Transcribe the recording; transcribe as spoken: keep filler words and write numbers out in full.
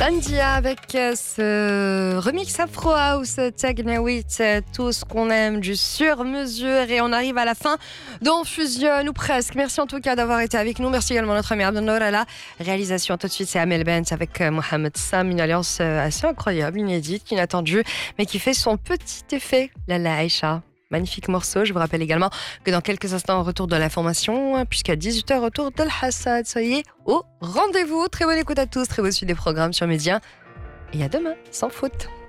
Sandia avec ce remix Afro House, Technowit, tout ce qu'on aime du sur-mesure. Et on arrive à la fin d'On Fusionne, ou presque. Merci en tout cas d'avoir été avec nous. Merci également à notre ami Abdelnour à la réalisation. Tout de suite, c'est Amel Bent avec Mohamed Sam, une alliance assez incroyable, inédite, inattendue, mais qui fait son petit effet. Lala Aïcha. Magnifique morceau. Je vous rappelle également que dans quelques instants, on retourne de l'information, puisqu'à dix-huit heures, retour de l'Hassad. Soyez au rendez-vous. Très bonne écoute à tous, très bonne suite des programmes sur Média. Et à demain, sans faute.